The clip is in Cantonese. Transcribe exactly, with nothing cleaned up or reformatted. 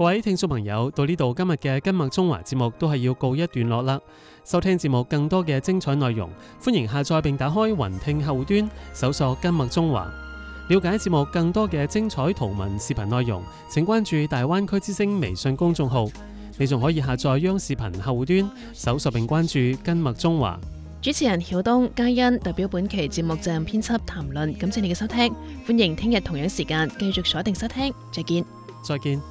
各位聽眾朋友，到呢度今日嘅今麥中華節目都係要告一段落啦。收聽節目更多嘅精彩內容，歡迎下載並打開雲聽客戶端，搜索今麥中華。了解節目更多嘅精彩圖文視頻內容，請關注大灣區之聲微信公眾號。你仲可以下載央視頻客戶端，搜索並關注今麥中華。 主持人曉東、嘉欣代表本期節目責任編輯談論，感謝你嘅收聽，歡迎聽日同樣時間繼續鎖定收聽，再見。 再見。